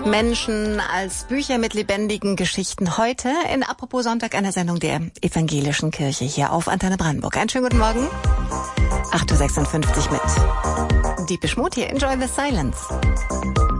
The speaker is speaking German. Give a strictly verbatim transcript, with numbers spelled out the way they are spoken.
Menschen als Bücher mit lebendigen Geschichten. Heute in Apropos Sonntag, einer Sendung der Evangelischen Kirche hier auf Antenne Brandenburg. Einen schönen guten Morgen. acht Uhr sechsundfünfzig mit Deepish Mode hier. Enjoy the silence.